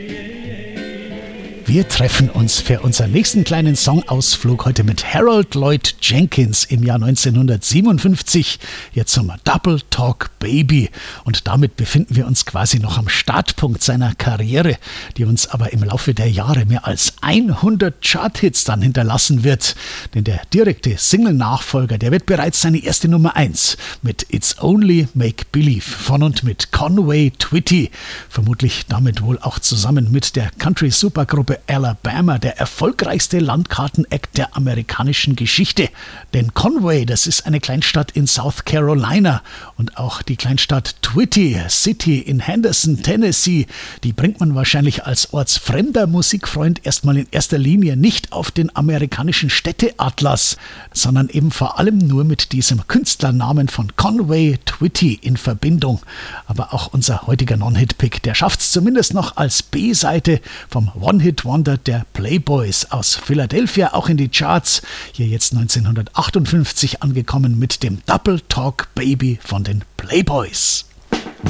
Wir treffen uns für unseren nächsten kleinen Songausflug heute mit Harold Lloyd Jenkins im Jahr 1957, jetzt zum Double Talk Baby. Und damit befinden wir uns quasi noch am Startpunkt seiner Karriere, die uns aber im Laufe der Jahre mehr als 100 Charthits dann hinterlassen wird. Denn der direkte Single-Nachfolger, der wird bereits seine erste Nummer 1 mit It's Only Make Believe von und mit Conway Twitty. Vermutlich damit wohl auch zusammen mit der Country-Supergruppe Alabama, der erfolgreichste Landkarten-Act der amerikanischen Geschichte. Denn Conway, das ist eine Kleinstadt in South Carolina, und auch die Kleinstadt Twitty City in Henderson, Tennessee, die bringt man wahrscheinlich als ortsfremder Musikfreund erstmal in erster Linie nicht auf den amerikanischen Städteatlas, sondern eben vor allem nur mit diesem Künstlernamen von Conway Twitty in Verbindung. Aber auch unser heutiger Non-Hit-Pick, der schafft es zumindest noch als B-Seite vom One-Hit-Wonder der Playboys aus Philadelphia auch in die Charts. Hier jetzt 1958 angekommen mit dem Double Talk Baby von den Playboys.